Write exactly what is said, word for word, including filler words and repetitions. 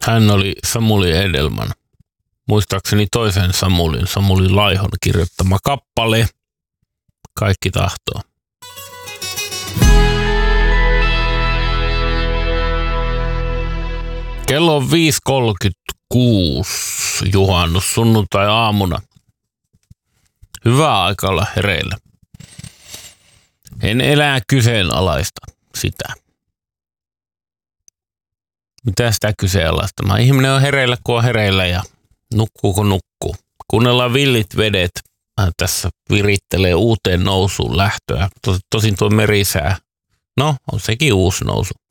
Hän oli Samuli Edelman. Muistaakseni toisen Samulin, Samuli Laihon kirjoittama kappale. Kaikki tahtoo. Kello on viisi kolmekymmentäkuusi juhannus sunnuntai aamuna. Hyvää aikaa olla hereillä. En elää kyseenalaista sitä. Mitä sitä kyseenalaistamaan? Ihminen on hereillä, kun on hereillä ja nukkuu, kun nukkuu. Kuunnellaan villit vedet. Hän tässä virittelee uuteen nousuun lähtöä. Tosin tuo merisää. No, on sekin uusi nousu.